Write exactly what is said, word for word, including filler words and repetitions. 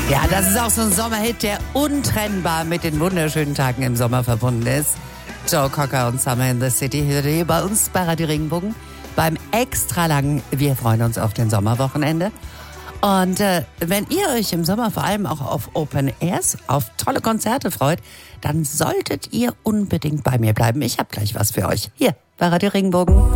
Ja, das ist auch so ein Sommerhit, der untrennbar mit den wunderschönen Tagen im Sommer verbunden ist. Joe Cocker und Summer in the City hier bei uns bei Radio Regenbogen beim extra langen Wir freuen uns auf den Sommerwochenende. Und äh, wenn ihr euch im Sommer vor allem auch auf Open Airs, auf tolle Konzerte freut, dann solltet ihr unbedingt bei mir bleiben. Ich habe gleich was für euch. Hier bei Radio Regenbogen.